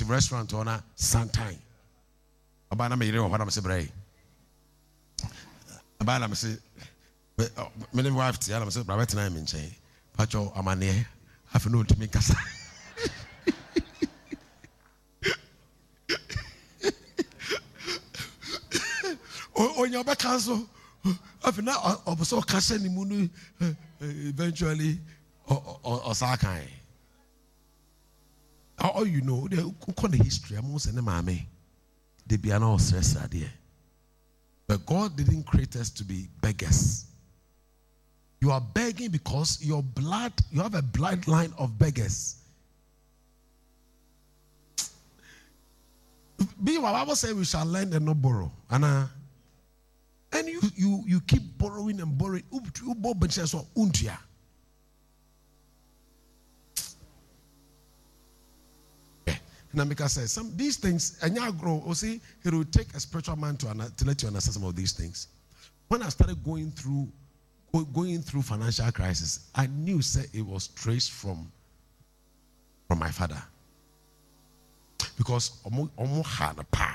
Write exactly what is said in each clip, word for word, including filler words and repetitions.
to restaurant on a sometime. About a million or what I'm saying. About I'm saying, many wives, I'm saying, private time in chain. Pacho, I'm an ear. Have no to make us. On your back council, I've now also casting the moon eventually or Sakai. All you know, they call the history. I'm also in the mammy. They be an all stress idea. But God didn't create us to be beggars. You are begging because your blood, you have a bloodline of beggars. Be what Bible says, we shall lend and not borrow. And uh, and you you you keep borrowing and borrowing. You borrow benches or untia. And Amika says, some these things, and you grow, or see, it will take a spiritual man to, to let you understand some of these things. When I started going through go, going through financial crisis, I knew say it was traced from, from my father. Because Omo had a power.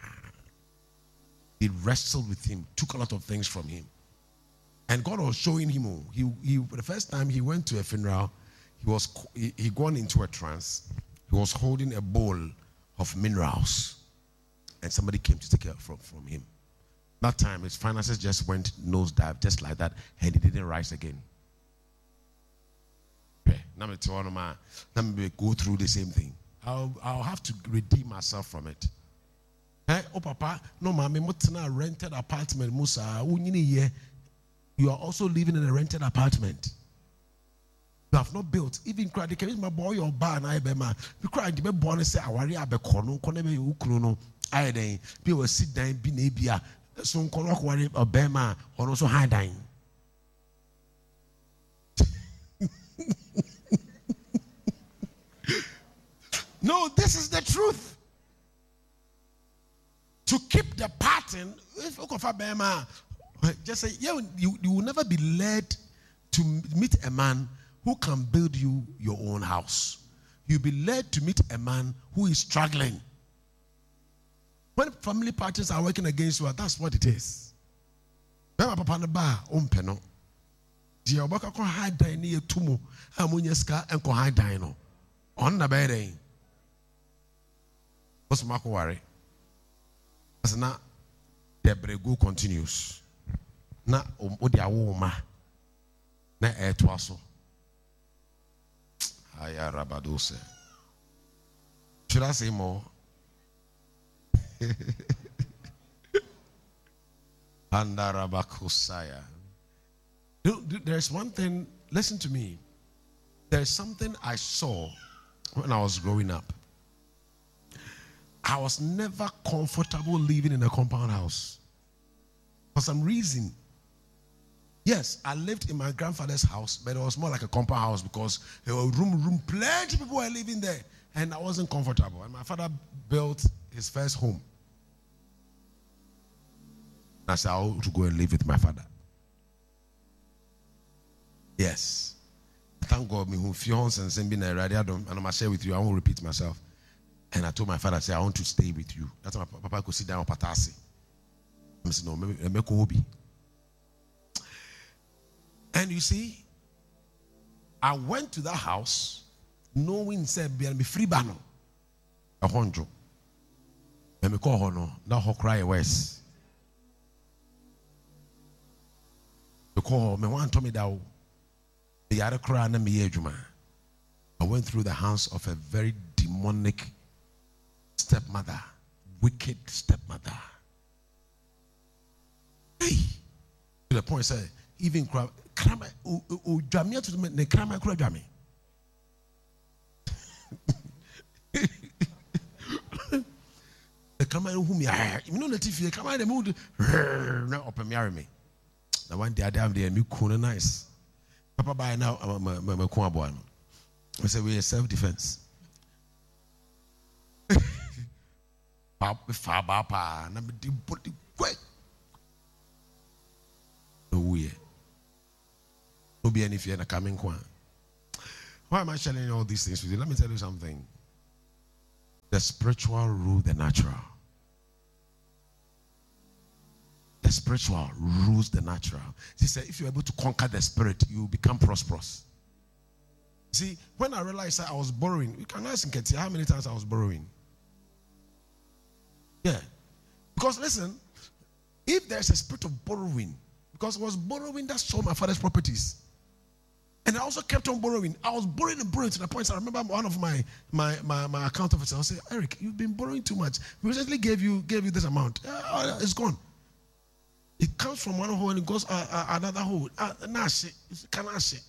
He wrestled with him, took a lot of things from him. And God was showing him, he, he the first time he went to a funeral, he was he, he gone into a trance. He was holding a bowl of minerals, and somebody came to take it from, from him. That time, his finances just went nosedive, just like that, and he didn't rise again. Okay, now me go through the same thing. I'll, I'll have to redeem myself from it. Hey, oh, Papa, no, mommy, a rented apartment, Musa. You are also living in a rented apartment. You have not built. Even cry the case my boy or bar and I be man. You cry the born and say I worry about corner, corner be ukruno. I then be will sit down be nebia. So corner worry or bema or also high dying. No, this is the truth. To keep the pattern, if you of a bema, just say yeah, you you will never be led to meet a man who can build you your own house. You'll be led to meet a man who is struggling. When family parties are working against you, that's what it is. Papa na ba ompeno. Di obaka ko high dine near tumo, amunyeska and ko high dine. On the bed. What's Marco worry? As na the bregu continues. Na odia woma. Na air twaso. Should I say more? There's one thing, listen to me. There's something I saw when I was growing up. I was never comfortable living in a compound house. For some reason. Yes, I lived in my grandfather's house, but it was more like a compound house because there were room, room, plenty of people were living there, and I wasn't comfortable. And my father built his first home. I said, I ought to go and live with my father. Yes. Thank God, me who fiance and send me a radio, and I'm gonna share with you. I won't repeat myself. And I told my father, I said, I want to stay with you. That's why my papa could sit down on Patasi. I said, no, maybe make a hobby. And you see, I went to that house knowing said be free banner. A hundred. And me call her no, now her cry west. Me call her, me want to me that the other cry and me ejuma. I went through the hands of a very demonic stepmother, wicked stepmother. Hey, to the point say even cry. Krama o jamia to the krama kura jami. The krama who me ah, you know the T V krama the mood na open me. Na one day I am there me cool nice. Papa by now me me ko abo no. I say we self defense. Papa fa ba pa na me di body quick. No we. No be any fear in a coming. Why am I sharing all these things with you? Let me tell you something. The spiritual rule the natural. The spiritual rules the natural. He said, if you're able to conquer the spirit, you will become prosperous. See, when I realized that I was borrowing, you can ask Nketi how many times I was borrowing. Yeah. Because listen, if there's a spirit of borrowing, because I was borrowing, that sold my father's properties. And I also kept on borrowing. I was borrowing and borrowing to the point I remember one of my my my, my account officers, I'll say, Eric, you've been borrowing too much. We recently gave you gave you this amount. Uh, it's gone. It comes from one hole and it goes uh, uh, another hole. Uh, nashi, can I say?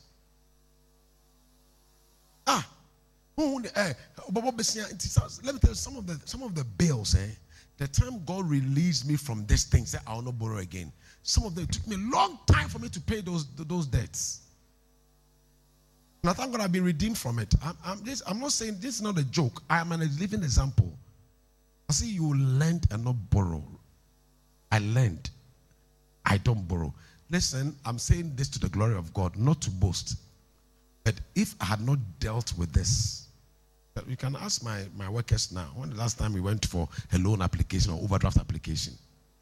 Ah, let me tell you some of the some of the bills. Eh, the time God released me from these things, that I will not borrow again. Some of them, it took me a long time for me to pay those those debts. And I thank God I've been redeemed from it. I'm, I'm, this, I'm not saying this is not a joke. I am a living example. I see you lend and not borrow. I lend. I don't borrow. Listen, I'm saying this to the glory of God, not to boast. But if I had not dealt with this, you can ask my, my workers now, when the last time we went for a loan application or overdraft application.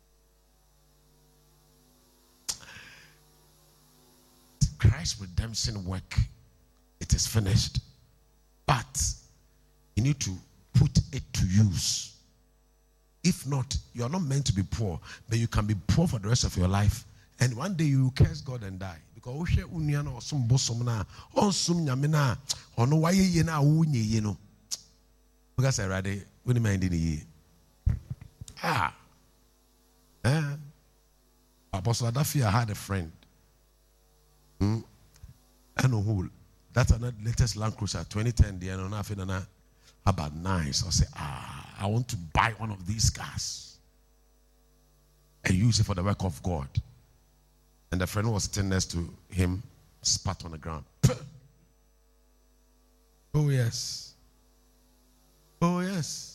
Christ's redemption work, it is finished. But you need to put it to use. If not, you are not meant to be poor, but you can be poor for the rest of your life. And one day you will curse God and die. Because some bosom na on some yamina or no why ye na wunye ye no. Because I read when you mind in ye. Ah. Eh. Apostle Adafia had a friend. Hmm. I know who. That's another latest Land Cruiser twenty ten. The no nothing na about nice. I say, ah, I want to buy one of these cars and use it for the work of God. And the friend was sitting next to him, spat on the ground. Oh, yes. Oh, yes.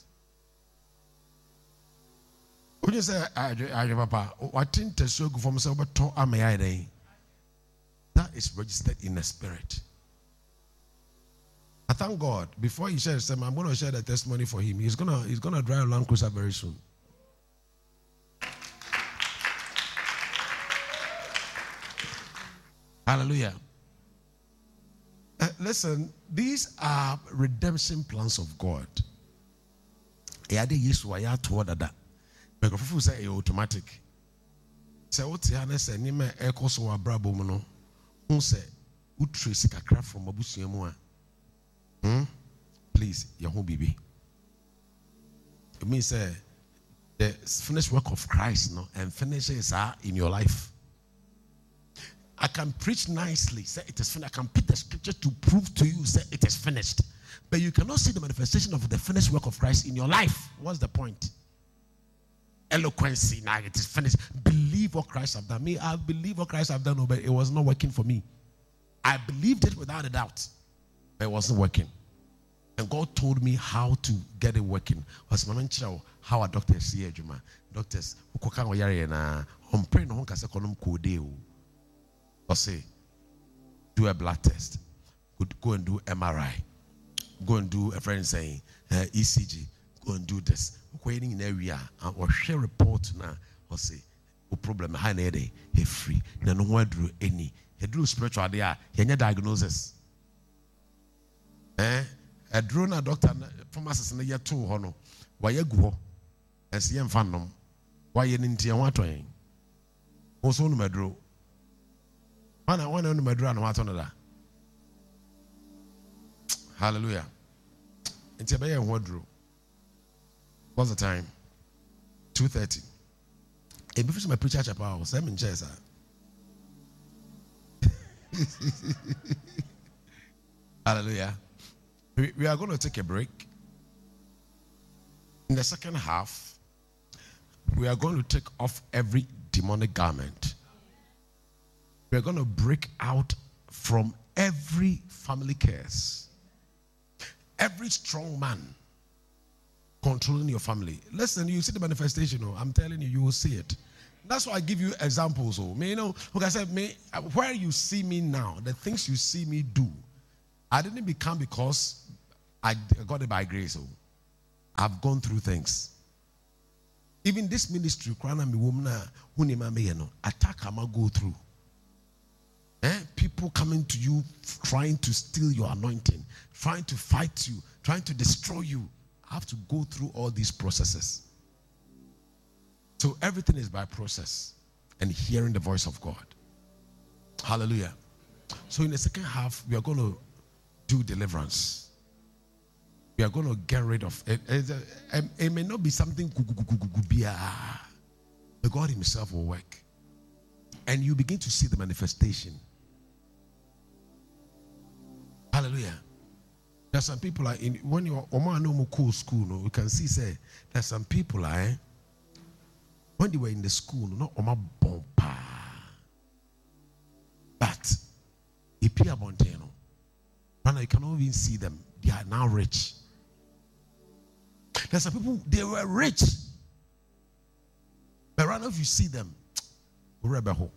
When you say, I Papa, what didn't tell you for myself, but talk am I? That is registered in the spirit. I thank God. Before he shares them, I'm going to share the testimony for him. He's gonna he's gonna drive a Land Cruiser very soon. Hallelujah. Uh, listen, these are redemption plans of God. Yade Yesu aya to dada. Microphone say e automatic. Say what ya na say ni me e koso wa brabo mu no. Hu say utrace kakra from abusua mu a. Hmm? Please, your home baby. It means uh, the finished work of Christ, no, and finishes are in your life. I can preach nicely, say it is finished. I can put the scripture to prove to you, say it is finished. But you cannot see the manifestation of the finished work of Christ in your life. What's the point? Eloquency, now it is finished. Believe what Christ have done. Me, I believe what Christ have done, but it was not working for me. I believed it without a doubt, but it wasn't working. And God told me how to get it working. Was my how a doctor see Juma. Doctors who can yare na on pray no one can say column code. Or say, do a blood test. Go and do M R I. Go and do a friend saying uh, E C G. Go and do this. Waiting in area or share report now. Or say, o problem high nede he free. No one drew any. He drew spiritual there. He had diagnosis. Eh? A drone a doctor pharmacist in the year two hono. Why you go? And see him fandom. Why you didn't hear what way? Also no medro. One I want on the medro and what on that. Hallelujah. It's a better wardrobe. What's the time? Two thirty. A before my preacher chapel was seven chairs. Hallelujah. We, we are going to take a break. In the second half, we are going to take off every demonic garment. We are going to break out from every family curse, every strong man controlling your family. Listen, you see the manifestation. Oh, I'm telling you, you will see it. That's why I give you examples. Oh, me, you know, like I said, me, where you see me now, the things you see me do, I didn't become because I got it by grace. Oh. I've gone through things. Even this ministry, attack I go through. Eh? People coming to you, trying to steal your anointing, trying to fight you, trying to destroy you. I have to go through all these processes. So everything is by process and hearing the voice of God. Hallelujah. So in the second half, we are going to do deliverance. We are going to get rid of it. It, it may not be something, but God himself will work. And you begin to see the manifestation. Hallelujah. There's some people like in when you're no cool school, no, you can see say there's some people like eh, when they were in the school, no oma bomba. But if you are bonteno, and you cannot even see them, they are now rich. There's some people they were rich. But right now if you see them, rebel.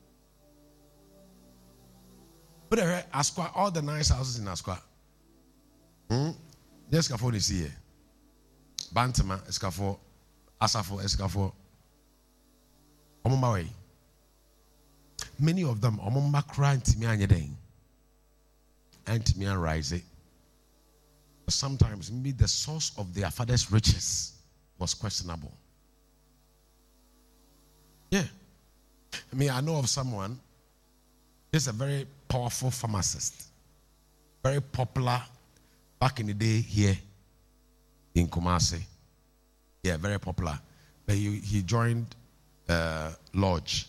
But Asqua, all the nice houses in Asqua. Hmm? Yes, Escafo is here. Bantama, Escafo, Asafo, Escafo. Omumbawe. Many of them, Omumba crying to me and yeding. And to me and rise. Sometimes maybe the source of their father's riches was questionable. Yeah. I mean, I know of someone, he's a very powerful pharmacist, very popular back in the day here in Kumasi. Yeah, very popular. But he, he joined uh, Lodge.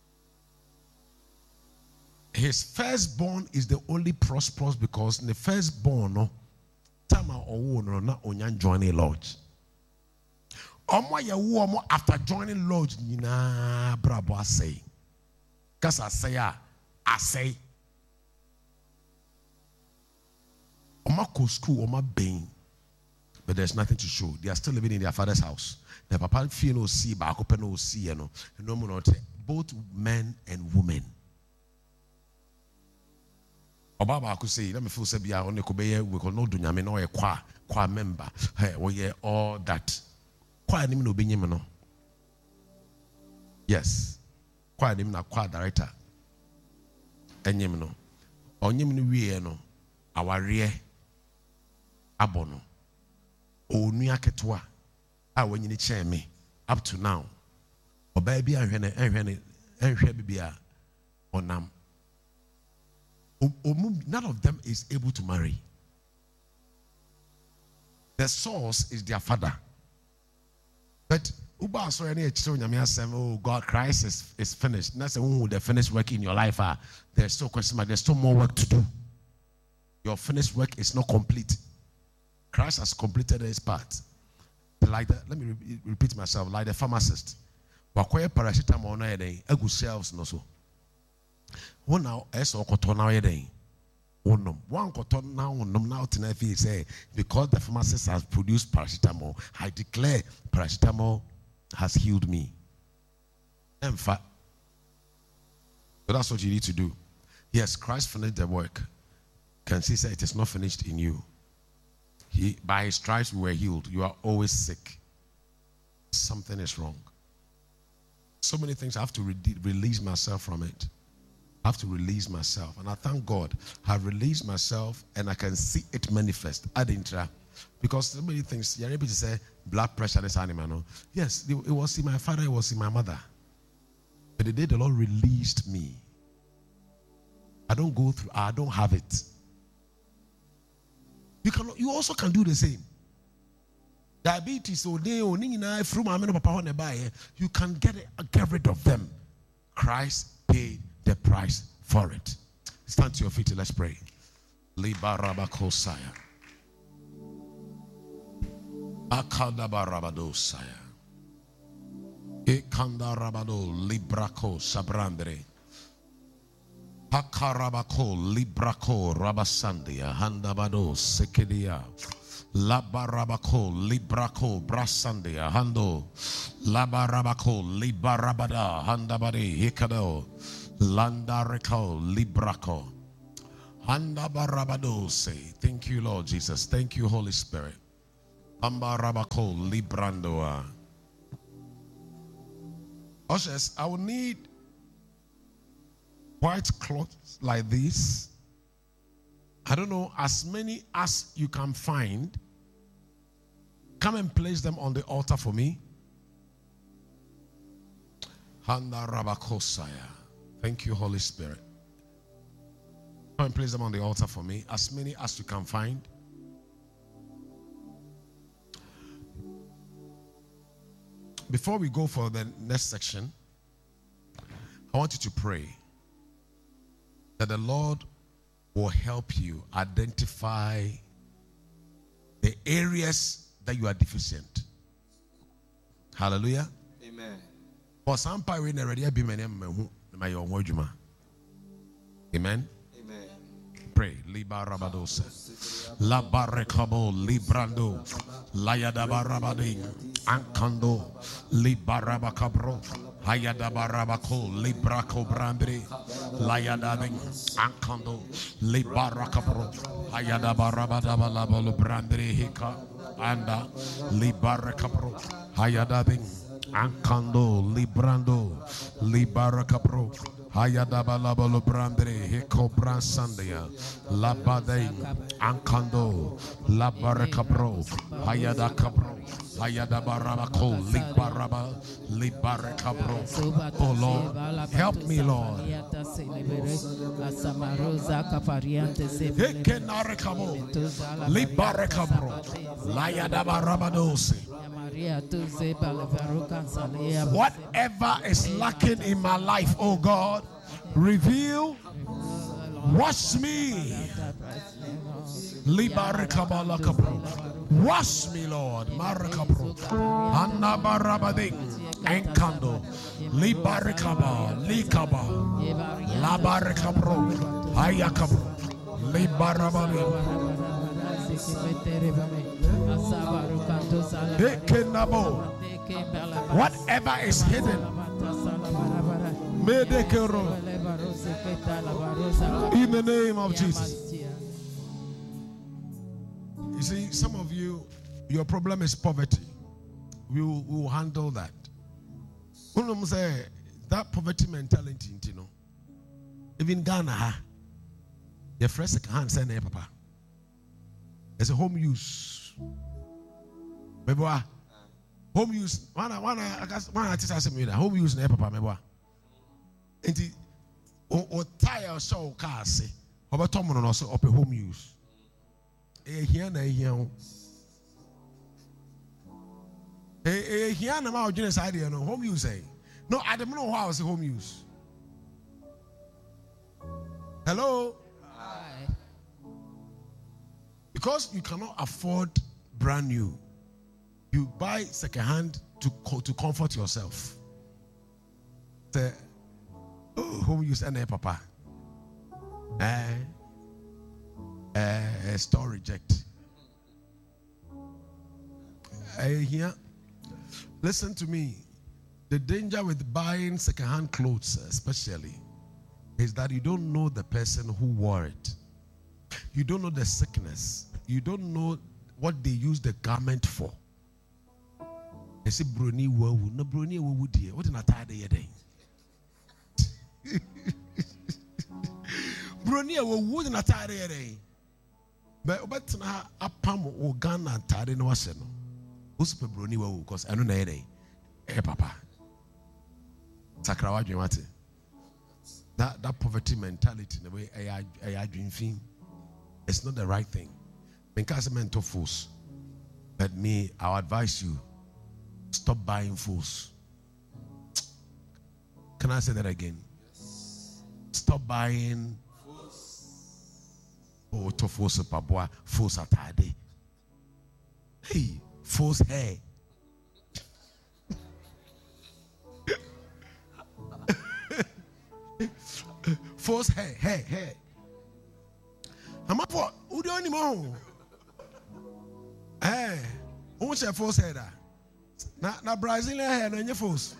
His firstborn is the only prosperous because the firstborn, no, Tama or not onyan joining Lodge. After joining Lodge, Nina Brabo I say. Because I say, I say, Omako school, Oma Bain, but there's nothing to show. They are still living in their father's house. Their papa feel no see, but I no see, you know, no more both men and women. Obaba could say, let me feel say, on the Kobe, we call no dunyame no a qua, qua member, hey, or yeah, all that. Qua name no benyamino. Yes, qua name na qua director. Enyemino. Onyemino we no, our rear abono. O nuaketwa. Ah, when you chair me up to now. Or baby, I ran and baby or nam. None of them is able to marry. The source is their father. But Uba so any oh God, Christ is, is finished. That's the the finished work in your life. Ah, there's still question mark, there's still more work to do. Your finished work is not complete. Christ has completed his part. Like that, let me re- repeat myself, like the pharmacist. Wakoye paracetamol na yeden, egu shelves no so. One now eso koto na yeden. One one koto na one now tonight say because the pharmacist has produced paracetamol, I declare paracetamol has healed me. In fact, so that's what you need to do. Yes, Christ finished the work. Can see say it is not finished in you. He, by his stripes we were healed. You are always sick. Something is wrong. So many things I have to re- release myself from it. I have to release myself. And I thank God I have released myself and I can see it manifest. Adintra. Because so many things, you're able to say blood pressure is animal. No? Yes, it, it was in my father, it was in my mother. But the day the Lord released me, I don't go through, I don't have it. You can, you also can do the same. Diabetes, or they or you can get it, get rid of them. Christ paid the price for it. Stand to your feet and let's pray. Libarabakosaya. Akadabarabadosaya. Ekandarabado librako sabrandre. Hakarabako librako rabasandia handabado sekedia labarabako librako brasandia hando labarabako libarabada handabadi hikado landareko librako handabarabado say. Thank you, Lord Jesus. Thank you, Holy Spirit. Ambarabako Librandoa. Ushers, I will need white cloths like this. I don't know, as many as you can find. Come and place them on the altar for me. Handa Rabakosaya. Thank you, Holy Spirit. Come and place them on the altar for me. As many as you can find. Before we go for the next section, I want you to pray that the Lord will help you identify the areas that you are deficient. Hallelujah. Amen. For some people, we already have been my own word. Amen. Amen. Pray. Liba rabadosa. La barekabo librando. Layadaba rabadi. Ankando. Liba rabakabro. Hayadaba rabako. Librako brandri. Layadabing. Ankando. Liba rakabro. Hayadaba rabadaba labalo brandri hika. Anda. Liba rakabro. Hayadabing. Ankando. Librando. Liba rakabro. Hayadaba labalo brandre heko bransandia labade ankando labarekabro hayada kabro hayada barabako libaraba libarekabro. Oh Lord, help me, Lord. Hekenarekabo libarekabro layada barabadosi. Whatever is lacking in my life, oh God, reveal, wash me. Wash me, Lord. Marakabro. Anabarabading. Enkando. Libarekaba. Likaba. Labarekabro. Ayakabro. Libarabading. Whatever is hidden, in the name of Jesus. You see, some of you, your problem is poverty. We will, we will handle that. Say that poverty mentality, you know. Even Ghana, the first hand say, "Papa." It's a home use. Maybe home use. One, one, I guess one artist has me that home use. Ne papa, maybe. And the o tire show car say, "Oba Tom no also up a home use." Eh here na here. Eh eh here na ma ojine side no home use eh. No, I don't know how I say home use. Hello. Because you cannot afford brand new, you buy second hand to to comfort yourself. Say, oh, home use and papa. Eh, eh, store reject. Eh, here, listen to me. The danger with buying second hand clothes, especially, is that you don't know the person who wore it. You don't know the sickness. You don't know what they use the garment for. They say broni wawu. No broni wawu dear. What in a tired day? Broni wawu in a tired day. But but na apam o Ghana tired no wase no. Who's pe broni wawu? Because I know na day. Eh papa. Sakrawa dwemate. That that poverty mentality the way I I I dream thing. It's not the right thing. Because mental force. But me, I'll advise you, stop buying fools. Can I say that again? Yes. Stop buying oh to force papua force atade. Hey, force hair. Force hair, hair, hair. I'm up for who do you know? Eh, who's your force header? Na na Brazilian hair, na your force.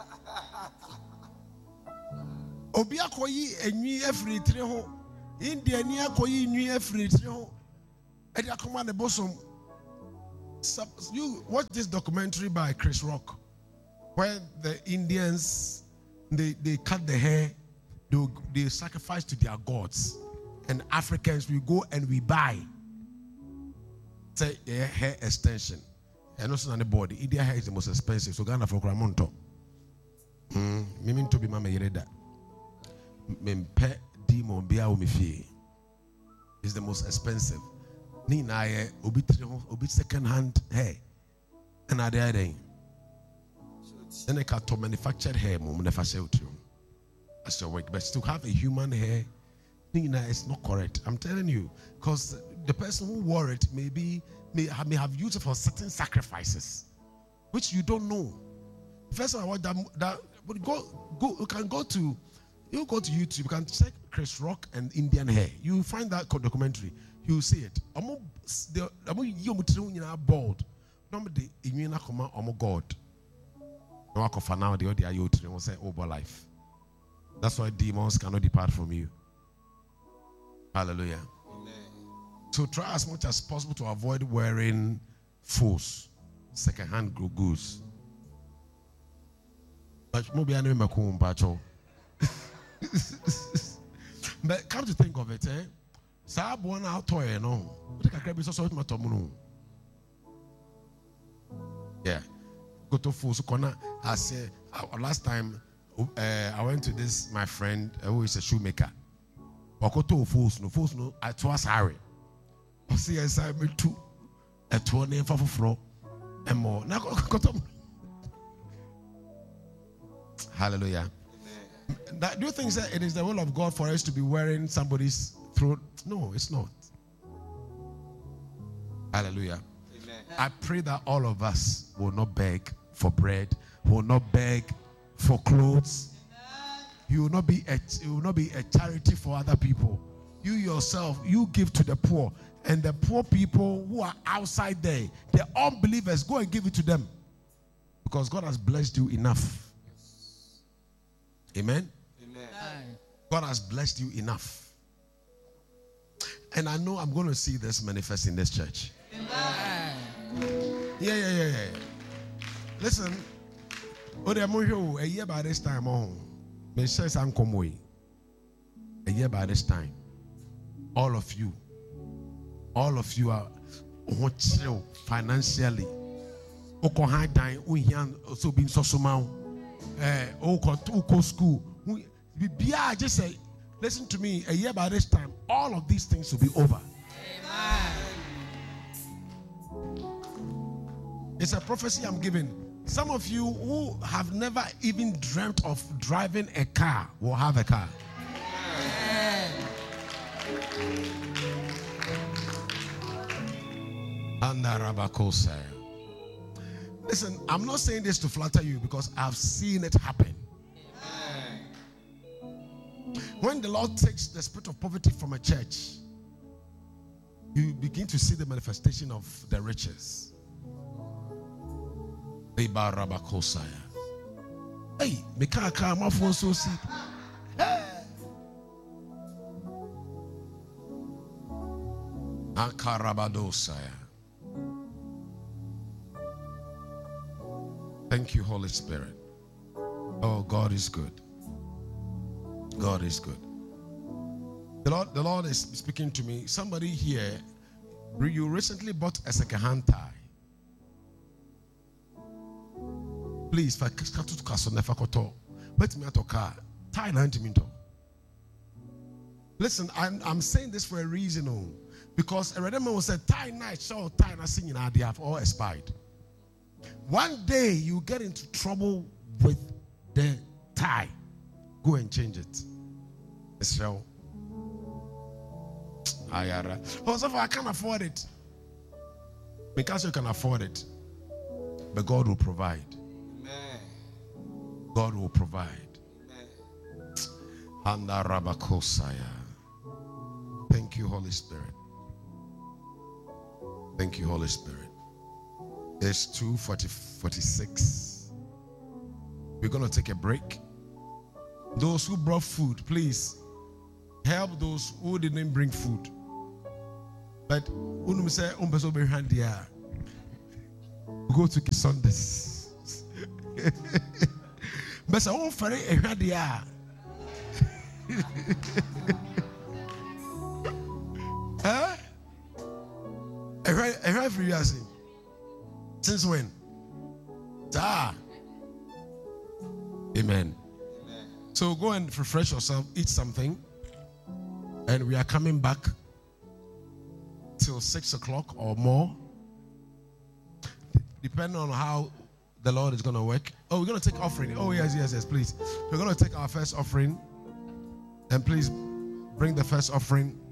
Obia koyi enwi afiri tire ho. India ni akoyi enwi afiri tire ho. E dia koma ne bosom. So, you watch this documentary by Chris Rock, where the Indians they, they cut the hair, they, they sacrifice to their gods, and Africans we go and we buy say a hair extension. And also on the body, India hair is the most expensive. So Ghana for Gramonto. Hmm. Mimi to be mama yereda. Mempe di mo bia o mifie. Is the most expensive. Ni na ye obi obi second hand hair. And are there then? Then they can to manufactured hair mo never sell to you. As your work, but to have a human hair, ni na is not correct. I'm telling you, because the person who wore it maybe may have, may have used it for certain sacrifices, which you don't know. First of all, that, that but go go you can go to you go to YouTube, you can check Chris Rock and Indian hair. You will find that documentary. You will see it. Amo the amo yomu tiri nyina bald. Nobody imuna koma amo God. No akofa now the other you tiri won say over life. That's why demons cannot depart from you. Hallelujah. So try as much as possible to avoid wearing fools, second-hand goods. But come to think of it, eh? Saab out toy, no. Yeah. Go to fools corner. I say last time uh, I went to this my friend uh, who is a shoemaker. Okoto fools no fools no. I was Harry. I see assignment two, a twenty for floor, and more. Now, hallelujah. That, do you think that it is the will of God for us to be wearing somebody's throat? No, it's not. Hallelujah. Amen. I pray that all of us will not beg for bread, will not beg for clothes. You will not be a, you will not be a charity for other people. You yourself, you give to the poor. And the poor people who are outside there, the unbelievers, go and give it to them. Because God has blessed you enough. Amen? Amen. God has blessed you enough. And I know I'm going to see this manifest in this church. Amen. Yeah, yeah, yeah, yeah. Listen, a year by this time, a year by this time, all of you, all of you are financially. Oko high time, we also being so small. Eh, oko school. I just say, listen to me. A year by this time, all of these things will be over. Amen. It's a prophecy I'm giving. Some of you who have never even dreamt of driving a car will have a car. Listen, I'm not saying this to flatter you because I've seen it happen. When the Lord takes the spirit of poverty from a church, you begin to see the manifestation of the riches. Hey, me can't come off one so see. Akarabadosaya. Thank you, Holy Spirit. Oh, God is good. God is good. The Lord, the Lord is speaking to me. Somebody here, you recently bought a second-hand tie. Please, if I can't to castle, never got to. Wait me at a car. Tie ninety minutes. Listen, I'm I'm saying this for a reason, oh, because a man will say tie night, so tie na singing they have all expired. One day you get into trouble with the tie. Go and change it. Israel. Also, I can't afford it. Because you can afford it. But God will provide. Amen. God will provide. Amen. Thank you, Holy Spirit. Thank you, Holy Spirit. It's two forty-six. We're going to take a break. Those who brought food, please help those who didn't bring food. But unum say umbeso be handia. go to Sundays. But I won't ferry a hadia. Huh? A right for you, since when? Ah. Amen. So go and refresh yourself, eat something, and we are coming back till six o'clock or more, depending on how the Lord is going to work. Oh, we're going to take offering. Oh, yes, yes, yes, please. We're going to take our first offering, and please bring the first offering.